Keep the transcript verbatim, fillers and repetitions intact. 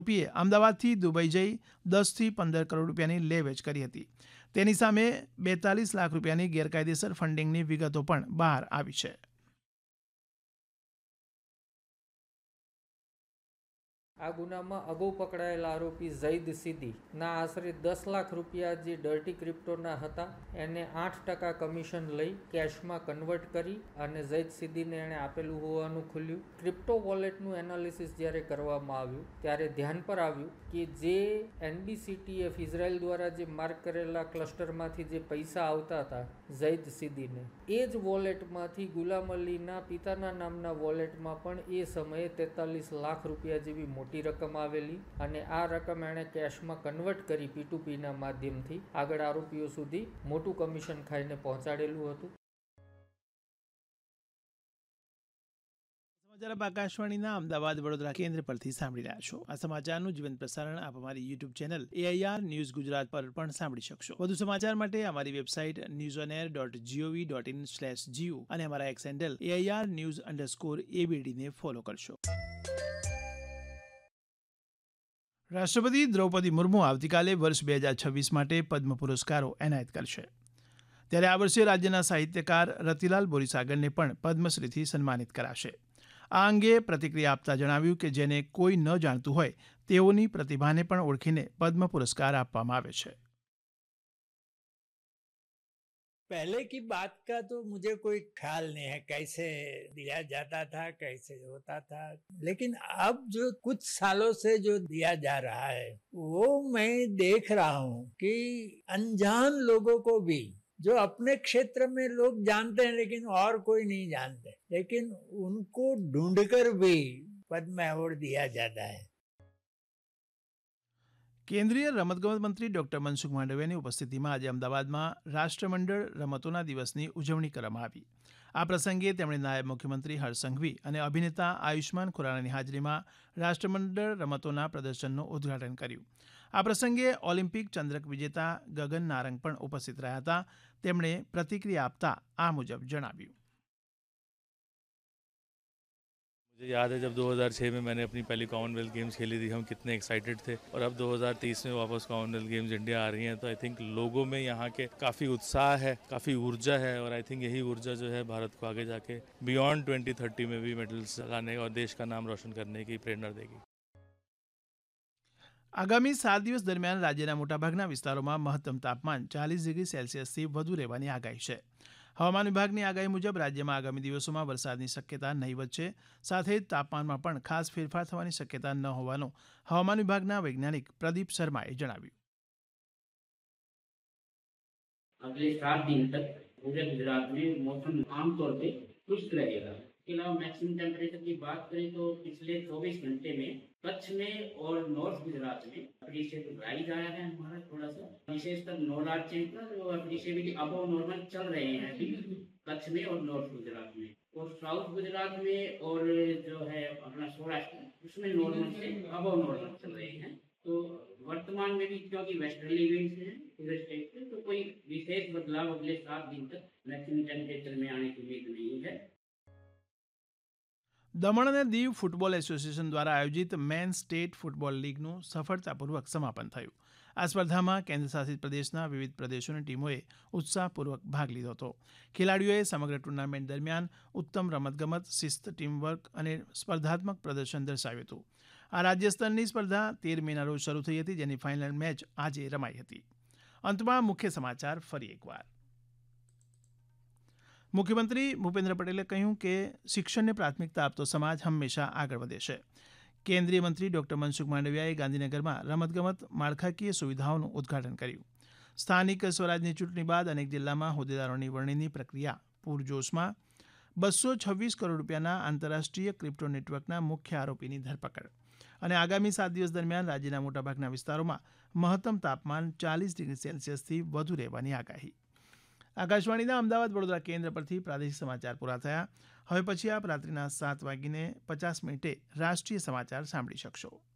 આરોપીએ અમદાવાદથી દુબઈ જઈ દસથી પંદર કરોડ રૂપિયાની લે વેચ કરી હતી. તેની સામે બેતાલીસ લાખ રૂપિયાની ગેરકાયદેસર ફંડિંગની વિગતો પણ બહાર આવી છે. આ ગુનામાં અગાઉ પકડાયેલા આરોપી ઝૈદ સિદ્દીના આશરે દસ લાખ રૂપિયા જે ડર્ટી ક્રિપ્ટોના હતા એને આઠ ટકા કમિશન લઈ કેશમાં કન્વર્ટ કરી અને ઝૈદ સિદ્દીને એણે આપેલું હોવાનું ખુલ્યું. ક્રિપ્ટો વોલેટનું એનાલિસિસ જ્યારે કરવામાં આવ્યું ત્યારે ધ્યાન પર આવ્યું કે જે એનબીસીટીએફ ઇઝરાયલ દ્વારા જે માર્ક કરેલા ક્લસ્ટરમાંથી જે પૈસા આવતા હતા ઝૈદ સિદ્દીને, એ જ વોલેટમાંથી ગુલામ અલીના પિતાના નામના વોલેટમાં પણ એ સમયે તેતાલીસ લાખ રૂપિયા જેવી મોટી રકમ આવેલી અને આ રકમ એણે કેશમાં કન્વર્ટ કરી પી ટુ પીના માધ્યમથી આગળ આરોપીઓ સુધી મોટું કમિશન ખાઈને પહોંચાડેલું હતું. સમાચાર આપ આકાશવાણીના અમદાવાદ વડોદરા કેન્દ્ર પરથી સાંભળી રહ્યા છો. આ સમાચારનું જીવંત પ્રસારણ આપ અમારી YouTube channel AIR news Gujarat પર પણ સાંભળી શકશો. વધુ સમાચાર માટે અમારી website news on air dot GOV dot in slash GU અને અમારા x handle AIR news underscore એબીડીને follow કરશો. રાષ્ટ્રપતિ દ્રૌપદી મુર્મુ આવતીકાલે વર્ષ બે હજાર છવ્વીસ માટે પદ્મ પુરસ્કારો એનાયત કરશે. ત્યારે આ વર્ષે રાજ્યના સાહિત્યકાર રતિલાલ બોરીસાગરને પણ પદ્મશ્રીથી સન્માનિત કરાશે. આ અંગે પ્રતિક્રિયા આપતા જણાવ્યું કે જેને કોઈ ન જાણતું હોય તેઓની પ્રતિભાને પણ ઓળખીને પદ્મ પુરસ્કાર આપવામાં આવે છે. पहले की बात का तो मुझे कोई ख्याल नहीं है कैसे दिया जाता था, कैसे होता था, लेकिन अब जो कुछ सालों से जो दिया जा रहा है वो मैं देख रहा हूँ कि अनजान लोगों को भी, जो अपने क्षेत्र में लोग जानते हैं लेकिन और कोई नहीं जानते, लेकिन उनको ढूंढकर भी पद्म अवार्ड दिया जाता है. કેન્દ્રીય રમતગમત મંત્રી ડોક્ટર મનસુખ માંડવિયાની ઉપસ્થિતિમાં આજે અમદાવાદમાં રાષ્ટ્રમંડળ રમતોના દિવસની ઉજવણી કરવામાં આવી. આ પ્રસંગે તેમણે નાયબ મુખ્યમંત્રી હર્ષ સંઘવી અને અભિનેતા આયુષ્માન ખુરાનાની હાજરીમાં રાષ્ટ્રમંડળ રમતોના પ્રદર્શનનું ઉદ્ઘાટન કર્યું. આ પ્રસંગે ઓલિમ્પિક ચંદ્રક વિજેતા ગગન નારંગ પણ ઉપસ્થિત રહ્યા હતા. તેમણે પ્રતિક્રિયા આપતા આ મુજબ જણાવ્યું. मुझे याद है जब दो हज़ार छह में मैंने अपनी पहली कॉमनवेल्थ गेम्स खेली थी, हम कितने एक्साइटेड थे और अब दो हज़ार तीस में वापस कॉमनवेल्थ गेम्स इंडिया आ रही हैं, तो आई थिंक लोगों में यहाँ के काफ़ी उत्साह है, काफ़ी ऊर्जा है और आई थिंक यही ऊर्जा जो है भारत को आगे जाके बियॉन्ड ट्वेंटी थर्टी में भी मेडल्स लाने और देश का नाम रोशन करने की प्रेरणा देगी. આગામી સાત દિવસ દરમિયાન રાજ્યના મોટાભાગના વિસ્તારોમાં મહત્તમ તાપમાન ચાલીસ ડિગ્રી સેલ્સિયસથી વધુ રહેવાની આગાહી છે. હવામાન વિભાગની આગાહી મુજબ રાજ્યમાં આગામી દિવસોમાં વરસાદની શક્યતા નહીવત છે. સાથે જ તાપમાનમાં પણ ખાસ ફેરફાર થવાની શક્યતા ન હોવાનું હવામાન વિભાગના વૈજ્ઞાનિક પ્રદીપ શર્માએ જણાવ્યું. अगले सात दिन तक पूरे गुजरात में मौसम आमतौर पे शुष्क रहेगा. इसके अलावा मैक्सिमम टेम्परेचर की बात करें तो पिछले चौबीस घंटे में कच्छ में और नॉर्थ गुजरात में एप्रिशिएटिव राइज आया है हमारा थोड़ा सा, विशेषकर नौराज्य का जो एप्रिशिएटिव अबव नॉर्मल चल रहे हैं अभी कच्छ में और नॉर्थ गुजरात में, और साउथ गुजरात में और जो है अपना सौराष्ट्र उसमें नॉर्मल से अबव नॉर्मल चल रहे हैं. तो वर्तमान में भी क्योंकि वेस्टर्ली विंड्स हैं पूरे स्टेट में, तो कोई विशेष बदलाव अगले सात दिन तक मैक्सिमम टेम्परेचर में आने की उम्मीद नहीं है. દમણ અને દીવ ફૂટબોલ એસોસિએશન દ્વારા આયોજિત મેન સ્ટેટ ફૂટબોલ લીગનું સફળતાપૂર્વક સમાપન થયું. આ સ્પર્ધામાં કેન્દ્રશાસિત પ્રદેશના વિવિધ પ્રદેશોની ટીમોએ ઉત્સાહપૂર્વક ભાગ લીધો હતો. ખેલાડીઓએ સમગ્ર ટુર્નામેન્ટ દરમિયાન ઉત્તમ રમતગમત, શિસ્ત, ટીમવર્ક અને સ્પર્ધાત્મક પ્રદર્શન દર્શાવ્યું હતું. આ રાજ્યસ્તરની સ્પર્ધા તેર મેના રોજ શરૂ થઈ હતી, જેની ફાઇનલ મેચ આજે રમાઈ હતી. અંતમાં મુખ્ય સમાચાર ફરી એકવાર. મુખ્યમંત્રી ભૂપેન્દ્ર પટેલે કહ્યું કે શિક્ષણને પ્રાથમિકતા આપતો સમાજ હંમેશા આગળ વધે છે. કેન્દ્રીય મંત્રી ડોક્ટર મનસુખ માંડવિયાએ ગાંધીનગરમાં રમતગમત માળખાકીય સુવિધાઓનું ઉદ્ઘાટન કર્યું. સ્થાનિક સ્વરાજની ચૂંટણી બાદ અનેક જિલ્લામાં હોદ્દેદારોની વરણીની પ્રક્રિયા પૂરજોશમાં. બસો છવ્વીસ કરોડ રૂપિયાના આંતરરાષ્ટ્રીય ક્રિપ્ટો નેટવર્કના મુખ્ય આરોપીની ધરપકડ. અને આગામી સાત દિવસ દરમિયાન રાજ્યના મોટાભાગના વિસ્તારોમાં મહત્તમ તાપમાન ચાલીસ ડિગ્રી સેલ્સિયસથી વધુ રહેવાની આગાહી. આકાશવાણીના અમદાવાદ વડોદરા કેન્દ્ર પરથી પ્રાદેશિક સમાચાર પૂરા થયા. હવે પછી આપ રાત્રિના સાત વાગીને પચાસ મિનિટે રાષ્ટ્રીય સમાચાર સાંભળી શકશો.